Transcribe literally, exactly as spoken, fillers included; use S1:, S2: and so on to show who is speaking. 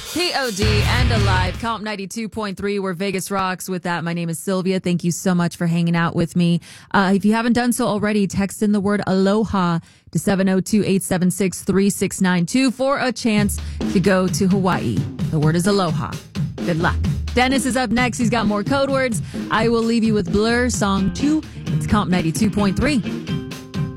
S1: P O D and Alive, Comp ninety-two point three, where Vegas rocks. With that, my name is Sylvia. Thank you so much for hanging out with me. Uh, if you haven't done so already, text in the word Aloha to seven oh two, eight seven six, three six nine two for a chance to go to Hawaii. The word is Aloha. Good luck. Dennis is up next. He's got more code words. I will leave you with Blur, song two. It's Comp ninety-two point three.